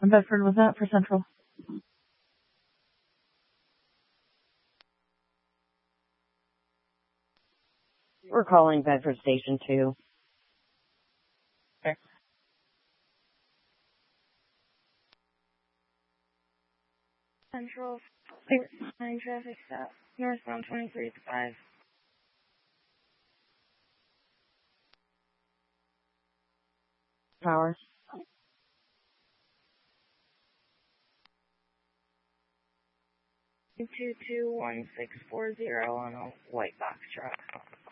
Bedford, was that for Central? We're calling Bedford Station 2. Okay. Central 9 traffic stop, northbound 23-5. Power. 2221640 on a white box truck.